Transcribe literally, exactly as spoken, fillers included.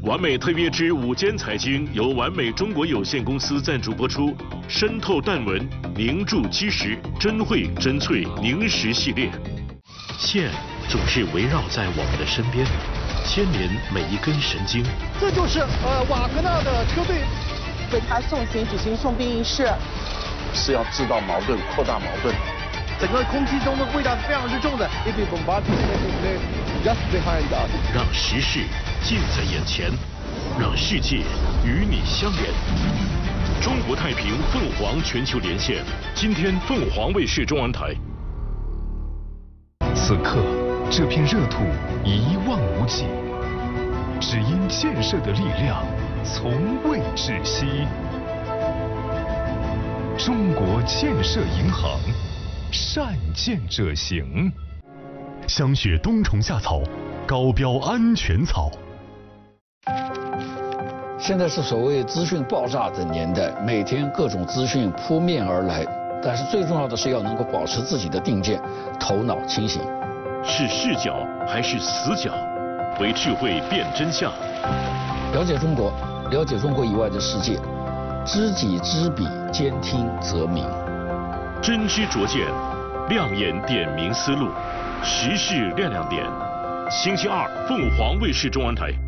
完美特约之午间财经由完美中国有限公司赞助播出，深透淡纹凝铸基石真慧真萃凝实系列。线总是围绕在我们的身边，牵连每一根神经。 这就是呃瓦格纳的车队为他送行举行送兵仪式， 是要制造矛盾、扩大矛盾。 整个空气中的味道是非常之重的。If you bombard just behind us， 让时事近在眼前，让世界与你相连。中国太平凤凰全球连线，今天凤凰卫视中文台。 此刻，这片热土一望无际，只因建设的力量从未窒息。中国建设银行，善建者行。香雪冬虫夏草，高标安全草。 现在是所谓资讯爆炸的年代，每天各种资讯扑面而来，但是最重要的是要能够保持自己的定见，头脑清醒。 是视角还是死角？为智慧辨真相。 了解中国，了解中国以外的世界，知己知彼，兼听则明。 真知灼见，亮眼点明思路，时事亮亮点。星期二，凤凰卫视中文台。